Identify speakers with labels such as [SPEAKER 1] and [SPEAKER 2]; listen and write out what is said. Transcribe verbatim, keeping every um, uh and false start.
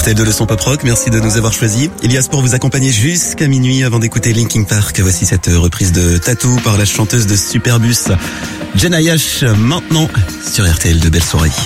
[SPEAKER 1] R T L deux, le son pop rock. Merci de nous avoir choisis. Elias pour vous accompagner jusqu'à minuit avant d'écouter Linkin Park. Voici cette reprise de Tattoo par la chanteuse de Superbus, Jenna Yash, maintenant sur R T L deux. Belle soirée.